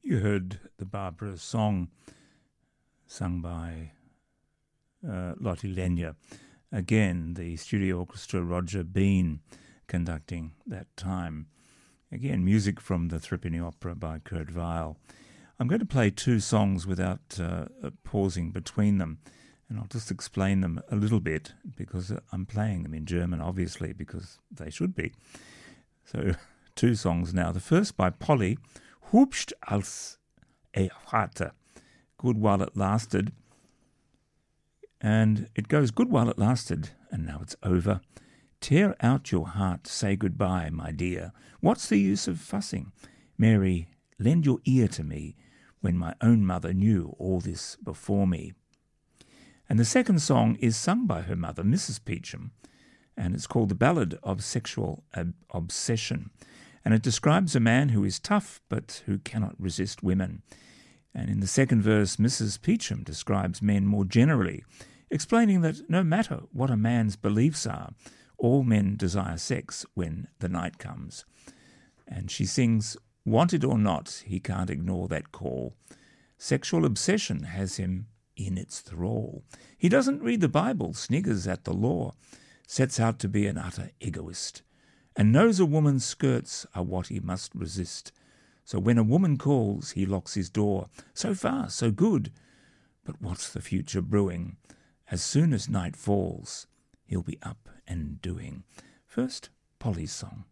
You heard the Barbara song sung by Lottie Lenya. Again, the studio orchestra, Roger Bean, conducting that time. Again, music from the Threepenny Opera by Kurt Weill. I'm going to play two songs without pausing between them, and I'll just explain them a little bit because I'm playing them in German, obviously, because they should be. So, two songs now. The first by Polly, Hübsch als Hatte, Good While It Lasted. And it goes, good while it lasted, and now it's over. Tear out your heart, say goodbye, my dear. What's the use of fussing? Mary, lend your ear to me, when my own mother knew all this before me. And the second song is sung by her mother, Mrs. Peachum, and it's called The Ballad of Sexual Obsession. And it describes a man who is tough, but who cannot resist women. And in the second verse, Mrs. Peachum describes men more generally, explaining that no matter what a man's beliefs are, all men desire sex when the night comes. And she sings, wanted or not, he can't ignore that call. Sexual obsession has him in its thrall. He doesn't read the Bible, sniggers at the law, sets out to be an utter egoist, and knows a woman's skirts are what he must resist. So when a woman calls, he locks his door. So far, so good. But what's the future brewing? As soon as night falls, he'll be up and doing. First, Polly's song.